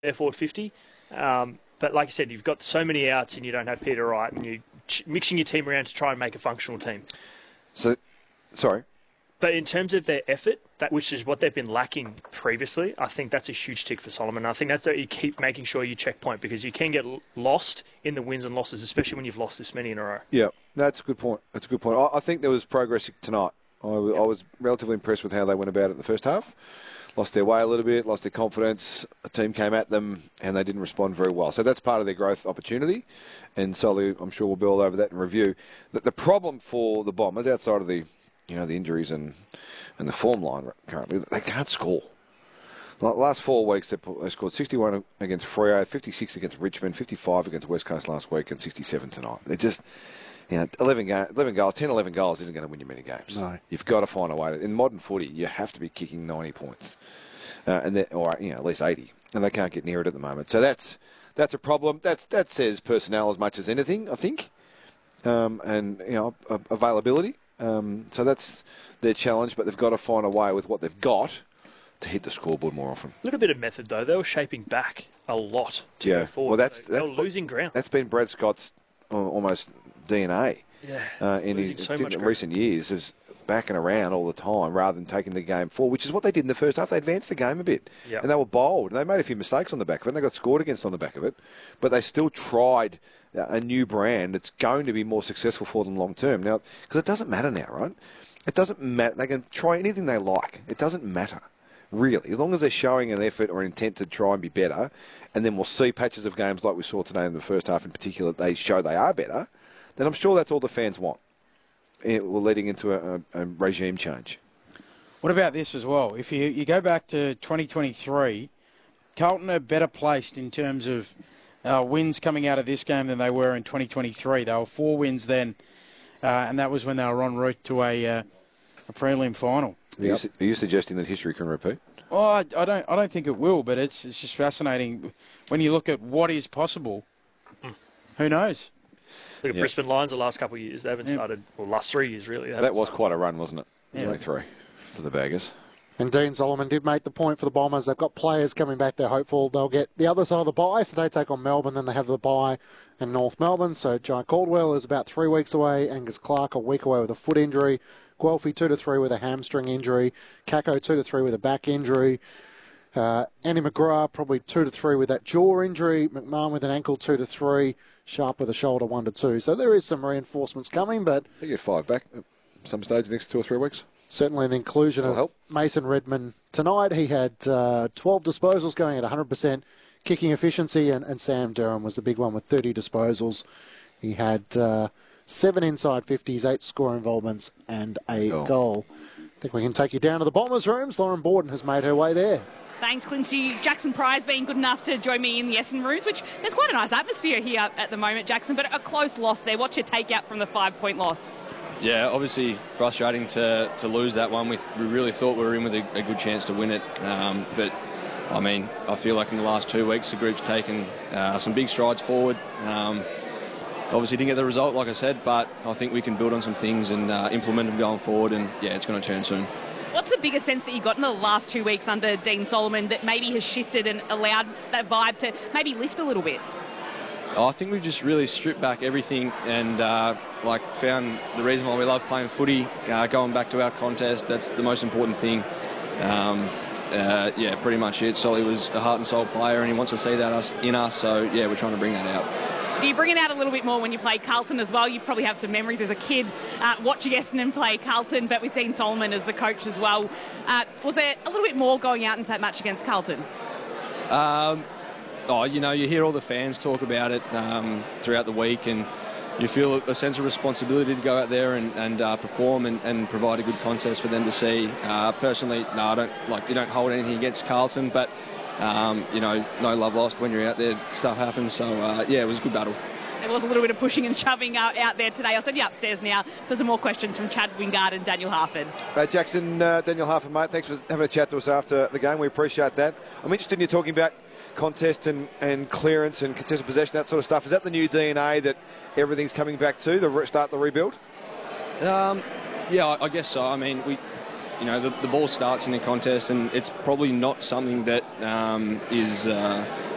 their forward 50. But like I said, you've got so many outs and you don't have Peter Wright, and you're mixing your team around to try and make a functional team. So, sorry. But in terms of their effort, which is what they've been lacking previously, I think that's a huge tick for Solomon. I think that's that you keep making sure you check point, because you can get lost in the wins and losses, especially when you've lost this many in a row. Yeah, that's a good point. That's a good point. I think there was progress tonight. I was relatively impressed with how they went about it in the first half. Lost their way a little bit, lost their confidence. A team came at them and they didn't respond very well. So that's part of their growth opportunity. And Solly, I'm sure, will be all over that in review. The problem for the Bombers, outside of the injuries and the form line currently, they can't score. Like last 4 weeks, they scored 61 against Freo, 56 against Richmond, 55 against West Coast last week, and 67 tonight. They're just... 11 goals, 10, 11 goals isn't going to win you many games. No. You've got to find a way. In modern footy, you have to be kicking 90 points, or at least 80, and they can't get near it at the moment. So that's a problem. That says personnel as much as anything, I think, and availability. So that's their challenge, but they've got to find a way with what they've got to hit the scoreboard more often. A little bit of method, though. They were shaping back a lot to go forward. Well, they were losing ground. That's been Brad Scott's almost DNA in recent years, is backing around all the time rather than taking the game forward, which is what they did in the first half. They advanced the game a bit, and they were bold. And they made a few mistakes on the back of it, and they got scored against on the back of it, but they still tried a new brand that's going to be more successful for them long term. Now, because it doesn't matter now, right? It doesn't matter. They can try anything they like. It doesn't matter, really, as long as they're showing an effort or intent to try and be better. And then we'll see patches of games like we saw today in the first half in particular, they show they are better. Then I'm sure that's all the fans want. We're leading into a regime change. What about this as well? If you go back to 2023, Carlton are better placed in terms of wins coming out of this game than they were in 2023. They were 4 wins then, and that was when they were en route to a prelim final. Are you suggesting that history can repeat? Well, I don't think it will, but it's just fascinating when you look at what is possible. Who knows? Look at Brisbane Lions the last couple of years. They haven't started, well, last 3 years, really. That was quite a run, wasn't it? Yeah. Only 3 for the Baggers. And Dean Solomon did make the point for the Bombers. They've got players coming back. They're hopeful they'll get the other side of the bye. So they take on Melbourne, then they have the bye in North Melbourne. So Jai Caldwell is about 3 weeks away. Angus Clark a week away with a foot injury. Guelphy 2 to 3 with a hamstring injury. Kako 2 to 3 with a back injury. Andy McGrath probably 2 to 3 with that jaw injury. McMahon with an ankle 2 to 3. Sharp with a shoulder 1 to 2. So there is some reinforcements coming, but I think get 5 back at some stage the next 2 or 3 weeks. Certainly the inclusion of help. Mason Redman tonight. He had 12 disposals going at 100% kicking efficiency, and Sam Durham was the big one with 30 disposals. He had 7 inside 50s, 8 score involvements, and a goal. I think we can take you down to the Bombers' rooms. Lauren Borden has made her way there. Thanks, Quincy. Jackson Pryor's been good enough to join me in the Essendon rooms, which there's quite a nice atmosphere here at the moment, Jackson, but a close loss there. What's your takeout from the 5-point loss? Yeah, obviously frustrating to lose that one. We really thought we were in with a good chance to win it. But, I mean, I feel like in the last 2 weeks the group's taken some big strides forward. Obviously didn't get the result, like I said, but I think we can build on some things and implement them going forward, and, yeah, it's going to turn soon. What's the biggest sense that you got in the last 2 weeks under Dean Solomon that maybe has shifted and allowed that vibe to maybe lift a little bit? I think we've just really stripped back everything and found the reason why we love playing footy, going back to our contest. That's the most important thing. Yeah, pretty much it. Solly was a heart and soul player and he wants to see that in us, so yeah, we're trying to bring that out. Do you bring it out a little bit more when you play Carlton as well? You probably have some memories as a kid watching Essendon play Carlton, but with Dean Solomon as the coach as well. Was there a little bit more going out into that match against Carlton? You hear all the fans talk about it throughout the week, and you feel a sense of responsibility to go out there and perform and provide a good contest for them to see. Personally, no, I don't you don't hold anything against Carlton, but no love lost when you're out there. Stuff happens, so yeah, it was a good battle. There was a little bit of pushing and shoving out there today. I'll send you upstairs now for some more questions from Chad Wingard and Daniel Harford. Jackson, Daniel Harford, mate, thanks for having a chat to us after the game. We appreciate that. I'm interested in you talking about contest and clearance and contested possession, that sort of stuff. Is that the new DNA that everything's coming back to start the rebuild? Yeah, I guess so. I mean, the ball starts in the contest, and it's probably not something that is